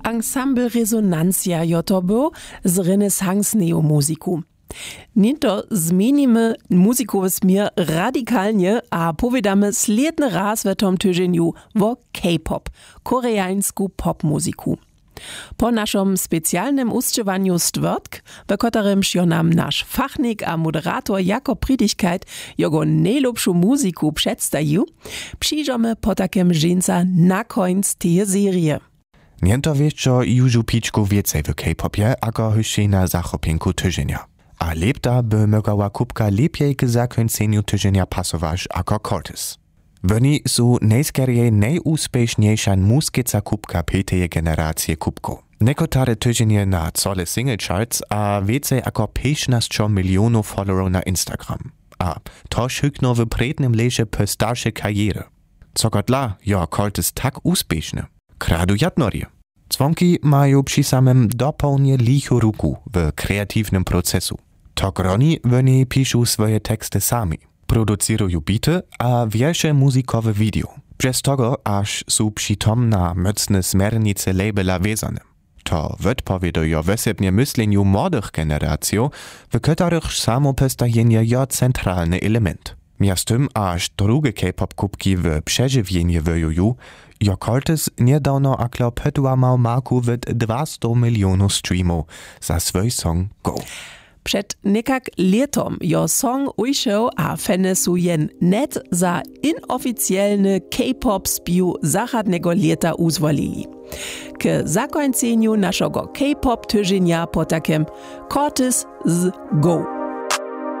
Ensemble Resonancja jotobo z renesans neomuziku. Ninto zmienimy muzikowy smier radikalnie, a powiadamy sledny raz w tom tygodniu o K-pop, koreańsku popmuziku. Po naszym specjalnym uschywaniu stwórtk, w którym się nam nasz fachnik a moderator jako Pridigkeit jego najlepszą muzyku przedstawił, przyjdziemy po takim żeńca na końc tej serii. Niento wieczo już piczku więcej w K-popie, ako hyście na zachopinku tygodnia. A lepta by mogła kubka lepiej k zakończeniu tygodnia pasować ako Cortez. Oni są najskierej najúspešniejsza muzyka kubka piętej generacji kubku. Niekotare tygodnie na cole single charts, a więcej ako 15 milionów followerów na Instagram. A to szykno w prednym lesie po starszej karierze. Co dla jo Cortez tak úspešny? Kradu jadnorie. Dzwonki mają przy samym dopełnie lichu ruku w kreatywnym procesu. To groni oni piszą swoje teksty sami. Producirują bity a wiersze muzikowe video. Przez tego aż są przytom na mocne smernice labela wiązane. To odpowiadają wysebnie myśleniu młodych generacji, w których samo postajenie jest centralny element. Miastem aż drugie K-pop kubki w przeżywienie wyjuju, jo Cortez niedawno aklo podłamał marku w 200 milionów streamów za swój song Go. Przed niekak letom jo song ujšel a fany su jen net za inoficjalny K-pop spił zachodnego leta uzwolili. K zakończeniu naszego K-pop tygodnia po takim Cortez z Go.